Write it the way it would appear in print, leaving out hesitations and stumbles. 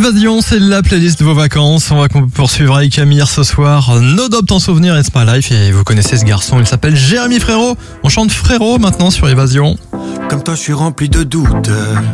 Évasion, c'est la playlist de vos vacances. On va poursuivre avec Amir ce soir. No Doubt en souvenir, It's My Life. Et vous connaissez ce garçon, il s'appelle Jérémy Frérot. On chante Frérot maintenant sur Évasion. Comme toi, je suis rempli de doutes.